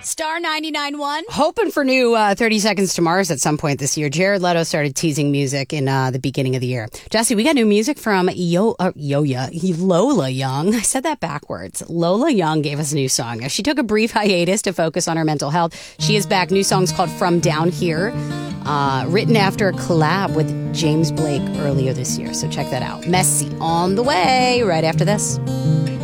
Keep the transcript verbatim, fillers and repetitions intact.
Star ninety-nine point one. Hoping for new uh, thirty Seconds to Mars at some point this year. Jared Leto started teasing music in uh, the beginning of the year. Jesse, we got new music from Yo uh, Yoya, Lola Young. I said that backwards. Lola Young gave us a new song. Now, she took a brief hiatus to focus on her mental health. She is back. New song's called From Down Here, uh, written after a collab with James Blake earlier this year. So check that out. Messy on the way right after this.